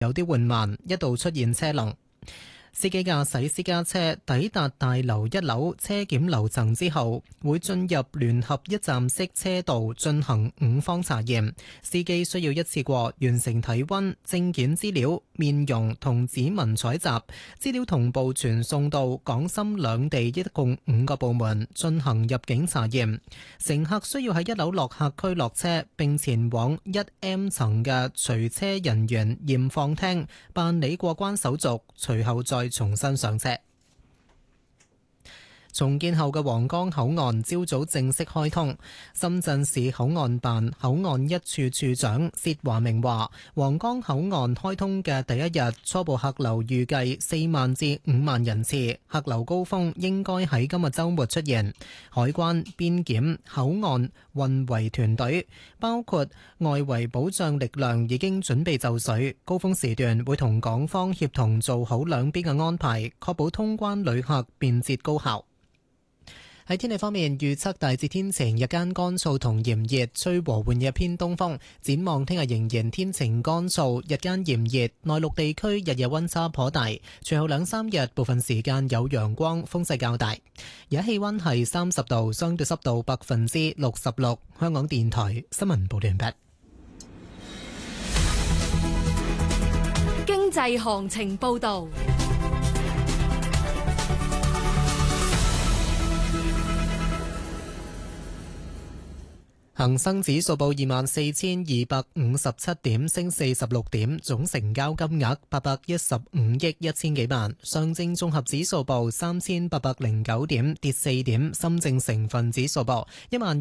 有啲緩慢，一度出現車龍。司機駕駛私家車抵達大樓1樓車檢樓層之後，會進入聯合一站式車道進行5方查驗。司機需要一次過完成體溫、證件資料、面容同指紋採集，資料同步傳送到港深兩地一共5個部門進行入境查驗。乘客需要喺1樓落客區落車，並前往1M 層嘅隨車人員驗放廳辦理過關手續，隨後再重新上車。重建後嘅皇崗口岸朝早正式開通。深圳市口岸辦口岸一處處長薛華明話，皇崗口岸開通嘅第一日初步客流預計4萬至5萬人次，客流高峰應該喺今日週末出現。海關、邊檢、口岸運維團隊，包括外圍保障力量已經準備就緒，高峰時段會同港方協同做好兩邊嘅安排，確保通關旅客便捷高效。喺天氣方面，預測大致天晴，日間乾燥同炎熱，吹和緩嘅偏東風。展望聽日仍然天晴乾燥，日間炎熱，內陸地區日夜溫差頗大。隨後2-3日部分時間有陽光，風勢較大。而家氣溫係30度，相對濕度66%。香港電台新聞報道完畢。 經濟行情報道。 恒生指數報24,257點，升46點，總成交金額815億1000幾萬。上證綜合指數報3809點，跌4點。深證成分指數報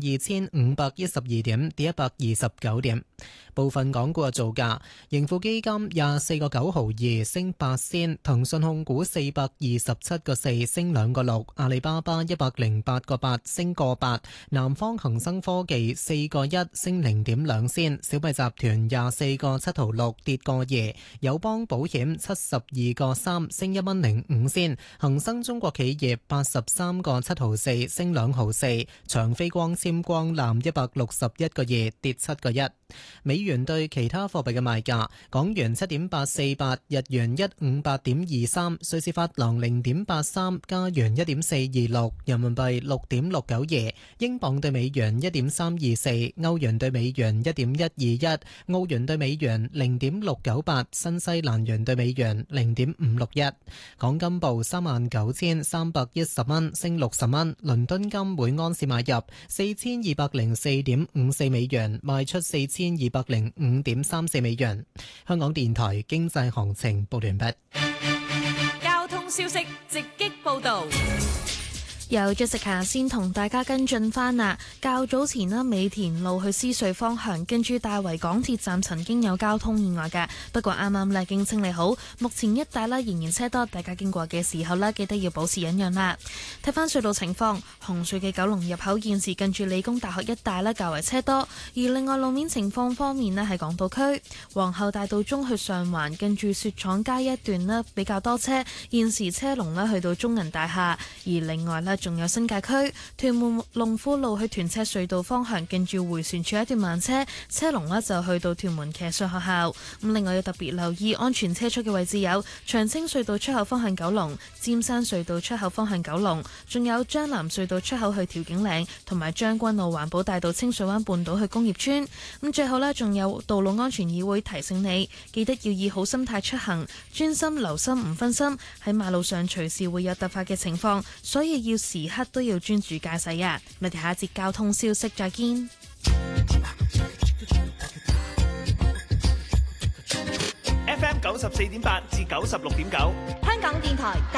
12512點，跌129點。部分港股嘅造價：盈富基金24個9毫2，升8仙；騰訊控股427個4，升2個6；阿里巴巴108個8，升個8；南方恒生科技4個1，升0.2仙；小米集團24個7毫6，跌個2；友邦保險72個3，升1蚊05仙；恒生中國企業83個7毫4，升2毫4；長飛光纖光纜161個2，跌7個1。美元對其他貨幣嘅賣價：港元7.848，日元158.23，瑞士法郎0.83，加元1.426，人民幣6.692，英鎊對美元1.324，歐元對美元1.121，澳元對美元0.698，新西蘭元對美元0.561。港金報39,310蚊，升60蚊。倫敦金每安士買入4204.54美元，賣出4205.34美元。香港電台經濟行情報完畢。 交通消息直擊報道。 由Jessica先同大家跟進翻啦。較早前啦，美田路去獅隧方向，跟住大圍港鐵站曾經有交通意外嘅，不過啱啱咧已經清理好，目前一帶咧仍然車多，大家經過嘅時候咧記得要保持忍讓啦。睇翻隧道情況，紅隧嘅九龍入口現時近住理工大學一帶咧較為車多，而另外路面情況方面咧喺港島區皇后大道中去上環，近住雪廠街一段咧比較多車，現時車龍咧去到中銀大廈，而另外咧仲有新界區屯門龍富路去屯赤隧道方向，近住回旋處一段慢車，車龍呢就去到屯門騎術學校。咁另外要特別留意安全車速嘅位置有長青隧道出口方向九龍、尖山隧道出口方向九龍，仲有將南隧道出口去調景嶺，同埋將軍澳環保大道清水灣半島去工業村。咁最後呢，仲有道路安全議會提醒你，記得要以好心態出行，專心留心唔分心，喺馬路上隨時會有突發嘅情況，所以要時刻都要專注駕駛啊！我哋下一節交通消息再見。 FM 94.8至96.9， 香港電台。